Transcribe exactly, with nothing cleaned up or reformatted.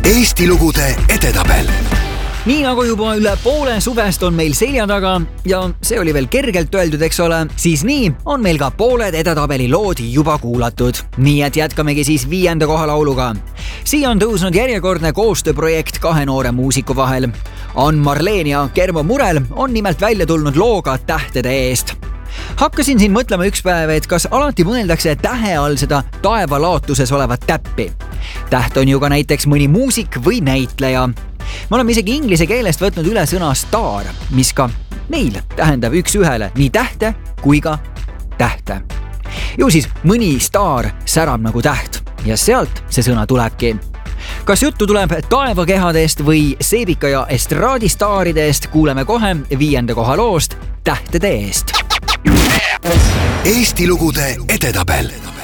Eesti lugude edetabel. Nii nagu juba üle poole suvest on meil selja taga ja see oli veel kergelt öeldud, eks ole, siis nii on meil ka pooled edetabeli lood juba kuulatud. Nii et jätkamegi siis viienda koha lauluga. Siia on tõusnud järjekordne koostööprojekt kahe noore muusiku vahel. Ann-Marleen ja Germo Murel on nimelt välja tulnud looga Tähtede eest. Hakkasin siin mõtlema üks päev, et kas alati mõeldakse tähe all seda taevalaatuses olevat täppi. Täht on ju ka näiteks mõni muusik või näitleja. Me oleme isegi inglise keelest võtnud üle sõna staar, mis ka meil tähendab üks ühele nii tähte kui ka tähte. Ju siis mõni staar särab nagu täht ja sealt see sõna tulebki. Kas juttu tuleb taevakehadest või seebika ja estraadistaaridest, kuuleme kohe viienda koha loost Tähtede eest. Eesti lugude edetabel.